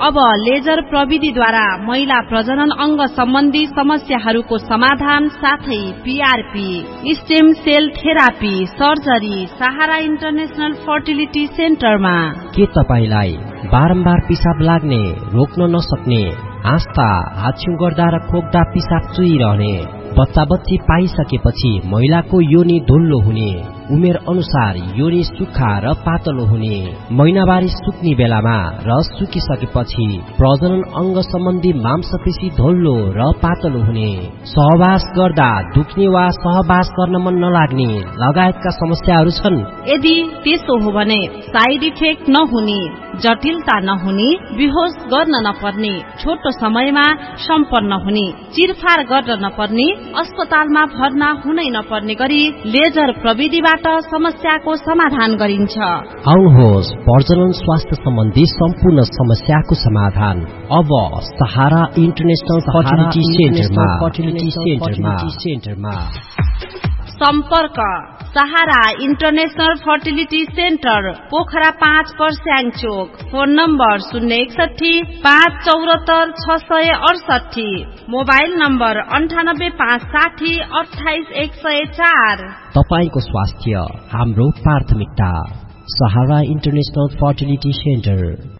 अब लेजर प्रविधिद्वारा महिला प्रजनन अंग सम्बन्धी समस्याहरूको समाधान साथै PRP, stem sale therapy, surgery सहारा इन्टरनेशनल फर्टिलिटी सेन्टरमा। के तपाईलाई बारम्बार पिसाब लाग्ने, रोक्न नसक्ने, आस्था, हाछ्यु गर्दा र खोक्दा पिसाब चुइरहने, बच्चा बच्ची पाइसकेपछि महिलाको योनि धुल्लो हुने, उमेर अनुसार योनि सुक्खा र पातलो हुने, महिनावारी सुक्ने बेलामा र सुकिसकेपछि प्रजनन अंग सम्बन्धी मांसपेशी धुल्लो र पातलो हुने, सहवास गर्दा दुख्ने वा सहवास गर्न मन नलाग्ने लगायतका समस्याहरू छन्। यदि त्यसो हो भने साइड इफेक्ट नहुने, जटिलता नहुने, बेहोस गर्न नपर्ने, छोटो समयमा सम्पन्न हुने, चिरफार गर्न नपर्ने, अस्पतालमा भर्ना हुनै नपर्ने गरी लेजर प्रविधिबाट समस्याको समाधान गरिन्छ। आउनुहोस्, प्रजनन स्वास्थ्य सम्बन्धी सम्पूर्ण समस्याको समाधान अब सहारा इन्टरनेशनल फर्टिलिटी सेन्टरमा। सम्पर्क सहारा इन्टरनेशनल फर्टिलिटी सेन्टर, पोखरा 5 पर्स्याङ चोक। Phone number 061 574 668, mobile number 98 560 28 104। तपाईको स्वास्थ्य हाम्रो प्राथमिकता। सहारा इन्टरनेशनल फर्टिलिटी सेन्टर।